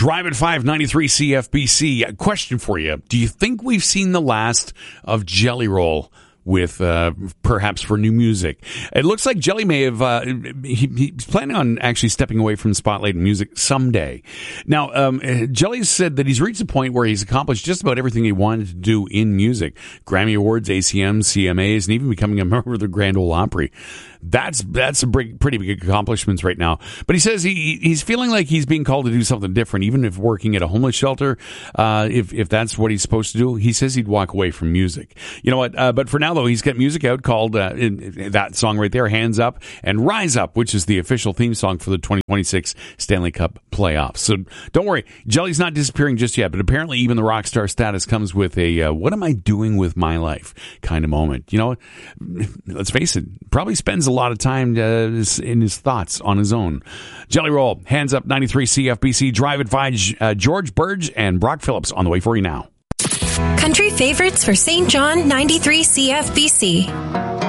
Drive at 593 CFBC. A question for you. Do you think we've seen the last of Jelly Roll with perhaps for new music? It looks like Jelly may have he's planning on actually stepping away from spotlight and music someday. Now, Jelly said that he's reached a point where he's accomplished just about everything he wanted to do in music: Grammy Awards, ACMs, CMAs, and even becoming a member of the Grand Ole Opry. That's a pretty big accomplishments right now. But he says he's feeling like he's being called to do something different, even if working at a homeless shelter. If that's what he's supposed to do, he says he'd walk away from music. You know what? But for now, though, he's got music out called that song right there, "Hands Up," and "Rise Up," which is the official theme song for the 2026 Stanley Cup playoffs. So don't worry, Jelly's not disappearing just yet. But apparently, even the rock star status comes with a "what am I doing with my life" kind of moment. You know, let's face it, probably spends a lot of time in his thoughts on his own. Jelly Roll, "Hands Up," 93 CFBC. Drive at 5. George Burge and Brock Phillips on the way for you now. Country favorites for St. John, 93 CFBC.